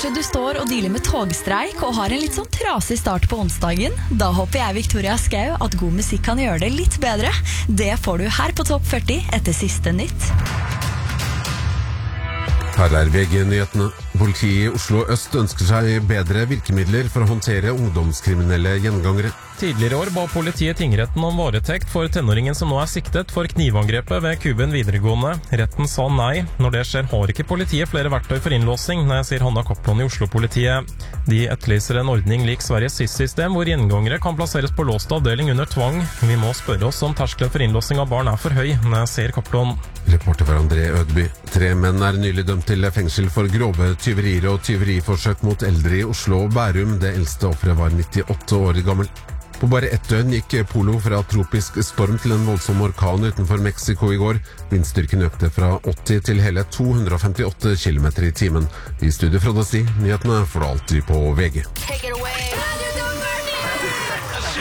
Kanskje du står og dealer med togstreik og har en litt sånn trasig start på onsdagen? Da håper jeg, Victoria Skau, at god musikk kan gjøre det litt bedre. Det får du her på Topp 40 etter siste nytt. Her er VG-nyhetene. Politiet i Oslo Øst ønsker seg bedre virkemidler for å håndtere ungdomskriminelle gjengangere. Tidligere i år ba politiet tingretten om varetekt for tenåringen som nå er siktet for knivangrepet ved Kuben videregående. Retten sa nei. Når det skjer har ikke politiet flere verktøy for innlåsing, sier Hanna Kopland i Oslo-politiet. De etterlyser en ordning lik Sveriges SIS-system, hvor gjengangere kan plasseres på låst avdeling under tvang. Vi må spørre oss om terskelen for innlåsing av barn er for høy, sier Kopland. Reporter for André Ødby. 3 menn er nylig dømt til fengsel for grove tyverier og tyveriforsøk mot eldre i Oslo og Bærum. Det eldste offeret var 98 år gammel. På bare ett døgn gikk Polo fra tropisk storm til en voldsom orkan utenfor Mexico i går. Vindstyrken økte fra 80 til hele 258 km i timen. I studio fra Dasi, nyhetene får du alltid på VG.